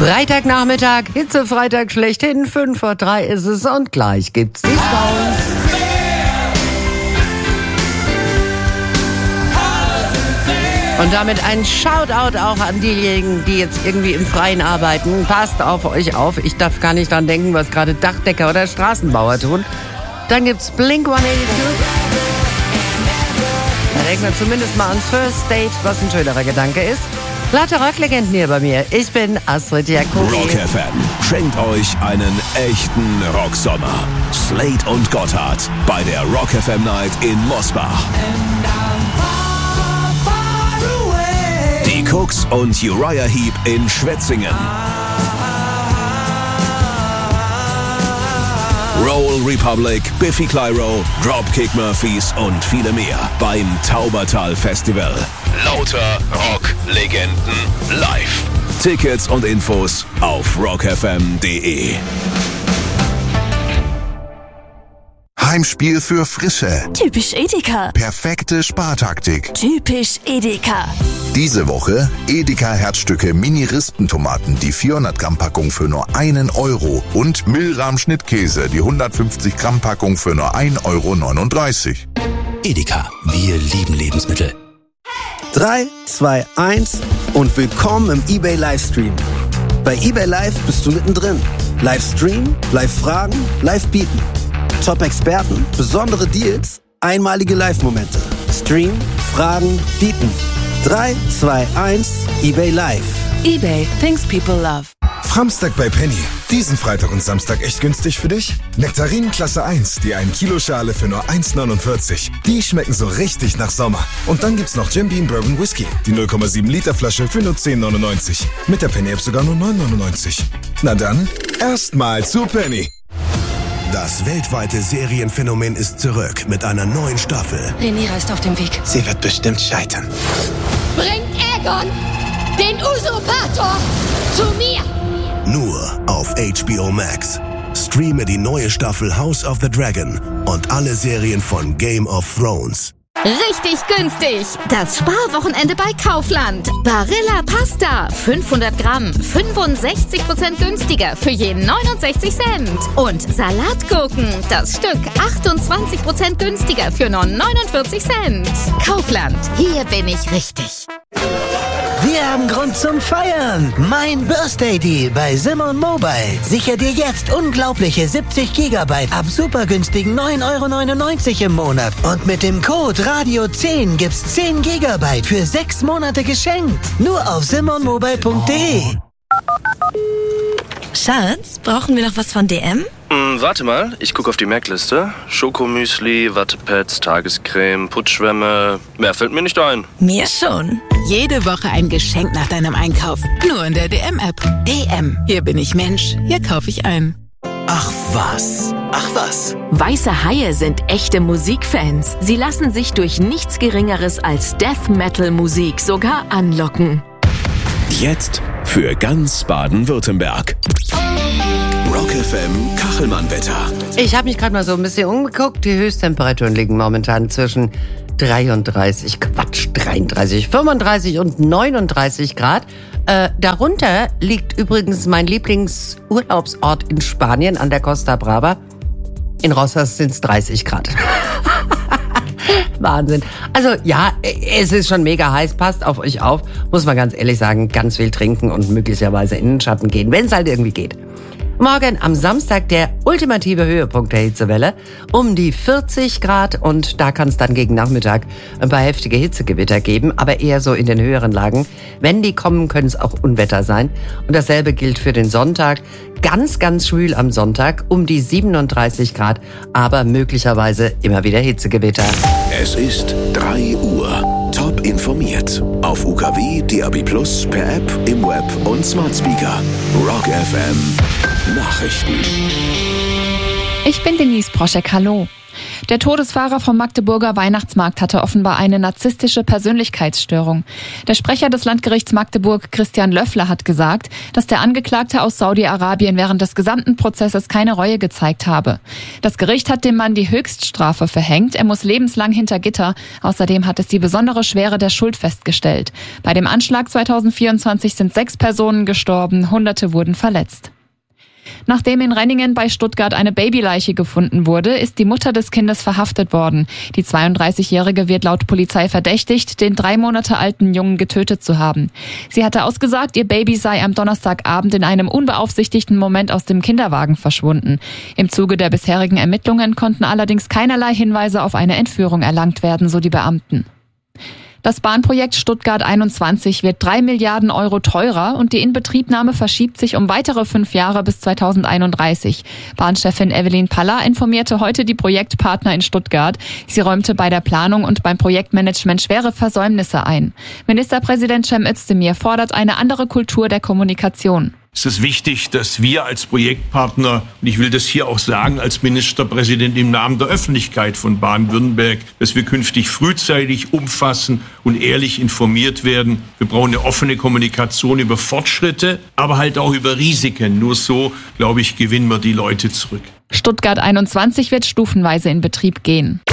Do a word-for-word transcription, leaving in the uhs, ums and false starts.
Freitagnachmittag, Hitze-Freitag schlechthin, fünf vor drei ist es und gleich gibt's die Sounds. Und damit ein Shoutout auch an diejenigen, die jetzt irgendwie im Freien arbeiten. Passt auf euch auf, ich darf gar nicht dran denken, was gerade Dachdecker oder Straßenbauer tun. Dann gibt's Blink hundertachtzig. Da denkt man zumindest mal ans First Date, was ein schönerer Gedanke ist. Latte Rocklegenden hier bei mir. Ich bin Astrid Jacobi. Rock F M schenkt euch einen echten Rocksommer. Slade und Gotthard bei der Rock F M Night in Mosbach. Die Cooks und Uriah Heep in Schwetzingen. Roll Republic, Biffy Clyro, Dropkick Murphys und viele mehr beim Taubertal Festival. Lauter Rock-Legenden live. Tickets und Infos auf rock f m punkt d e. Heimspiel für Frische. Typisch Edeka. Perfekte Spartaktik. Typisch Edeka. Diese Woche Edeka Herzstücke Mini-Rispentomaten, die vierhundert Gramm Packung für nur einen Euro und Milram Schnittkäse, die hundertfünfzig Gramm Packung für nur ein Euro neununddreißig. Edeka, wir lieben Lebensmittel. drei, zwei, eins und willkommen im eBay Livestream. Bei eBay Live bist du mittendrin. Livestream, Live-Fragen, Live-Bieten. Top-Experten, besondere Deals, einmalige Live-Momente. Stream, Fragen, Bieten. drei, zwei, eins, eBay Live. eBay, things people love. Framstag bei Penny. Diesen Freitag und Samstag echt günstig für dich? Nektarinen Klasse eins, die ein Kilo Schale für nur eins neunundvierzig. Die schmecken so richtig nach Sommer. Und dann gibt's noch Jim Beam Bourbon Whisky, die null Komma sieben Liter Flasche für nur zehn neunundneunzig. Mit der Penny App sogar nur neun neunundneunzig. Na dann, erstmal zu Penny. Das weltweite Serienphänomen ist zurück mit einer neuen Staffel. Rhaenyra ist auf dem Weg. Sie wird bestimmt scheitern. Bringt Aegon, den Usurpator, zu mir! Nur auf H B O Max. Streame die neue Staffel House of the Dragon und alle Serien von Game of Thrones. Richtig günstig! Das Sparwochenende bei Kaufland. Barilla Pasta, fünfhundert Gramm, fünfundsechzig Prozent günstiger für je neunundsechzig Cent. Und Salatgurken, das Stück achtundzwanzig Prozent günstiger für nur neunundvierzig Cent. Kaufland, hier bin ich richtig. Wir haben Grund zum Feiern. Mein Birthday Deal bei Simon Mobile. Sicher dir jetzt unglaubliche siebzig Gigabyte ab super günstigen neun Euro neunundneunzig im Monat. Und mit dem Code Radio zehn gibt's zehn Gigabyte für sechs Monate geschenkt. Nur auf simon mobile punkt d e. Schatz, brauchen wir noch was von D M? Hm, warte mal, ich gucke auf die Merkliste. Schokomüsli, Wattepads, Tagescreme, Putzschwämme. Mehr fällt mir nicht ein. Mir schon. Jede Woche ein Geschenk nach deinem Einkauf. Nur in der D M-App. D M. Hier bin ich Mensch. Hier kaufe ich ein. Ach was. Ach was. Weiße Haie sind echte Musikfans. Sie lassen sich durch nichts Geringeres als Death-Metal-Musik sogar anlocken. Jetzt für ganz Baden-Württemberg. Rock F M Kachelmann-Wetter. Ich habe mich gerade mal so ein bisschen umgeguckt. Die Höchsttemperaturen liegen momentan zwischen dreiunddreißig, Quatsch, dreiunddreißig, fünfunddreißig und neununddreißig Grad. Äh, darunter liegt übrigens mein Lieblingsurlaubsort in Spanien an der Costa Brava. In Rosas sind es dreißig Grad. Wahnsinn. Also ja, es ist schon mega heiß, passt auf euch auf. Muss man ganz ehrlich sagen, ganz viel trinken und möglicherweise in den Schatten gehen, wenn es halt irgendwie geht. Morgen am Samstag der ultimative Höhepunkt der Hitzewelle, um die vierzig Grad und da kann es dann gegen Nachmittag ein paar heftige Hitzegewitter geben, aber eher so in den höheren Lagen. Wenn die kommen, können es auch Unwetter sein und dasselbe gilt für den Sonntag. Ganz, ganz schwül am Sonntag, um die siebenunddreißig Grad, aber möglicherweise immer wieder Hitzegewitter. Es ist drei Uhr. Top informiert. Auf U K W, D A B Plus, per App, im Web und Smart Speaker. Rock F M Nachrichten. Ich bin Denise Proschek, hallo. Der Todesfahrer vom Magdeburger Weihnachtsmarkt hatte offenbar eine narzisstische Persönlichkeitsstörung. Der Sprecher des Landgerichts Magdeburg, Christian Löffler, hat gesagt, dass der Angeklagte aus Saudi-Arabien während des gesamten Prozesses keine Reue gezeigt habe. Das Gericht hat dem Mann die Höchststrafe verhängt. Er muss lebenslang hinter Gitter. Außerdem hat es die besondere Schwere der Schuld festgestellt. Bei dem Anschlag zweitausendvierundzwanzig sind sechs Personen gestorben, Hunderte wurden verletzt. Nachdem in Renningen bei Stuttgart eine Babyleiche gefunden wurde, ist die Mutter des Kindes verhaftet worden. Die zweiunddreißigjährige wird laut Polizei verdächtigt, den drei Monate alten Jungen getötet zu haben. Sie hatte ausgesagt, ihr Baby sei am Donnerstagabend in einem unbeaufsichtigten Moment aus dem Kinderwagen verschwunden. Im Zuge der bisherigen Ermittlungen konnten allerdings keinerlei Hinweise auf eine Entführung erlangt werden, so die Beamten. Das Bahnprojekt Stuttgart einundzwanzig wird drei Milliarden Euro teurer und die Inbetriebnahme verschiebt sich um weitere fünf Jahre bis zweitausendeinunddreißig. Bahnchefin Evelyn Paller informierte heute die Projektpartner in Stuttgart. Sie räumte bei der Planung und beim Projektmanagement schwere Versäumnisse ein. Ministerpräsident Cem Özdemir fordert eine andere Kultur der Kommunikation. Es ist wichtig, dass wir als Projektpartner, und ich will das hier auch sagen als Ministerpräsident im Namen der Öffentlichkeit von Baden-Württemberg, dass wir künftig frühzeitig, umfassend und ehrlich informiert werden. Wir brauchen eine offene Kommunikation über Fortschritte, aber halt auch über Risiken. Nur so, glaube ich, gewinnen wir die Leute zurück. Stuttgart einundzwanzig wird stufenweise in Betrieb gehen.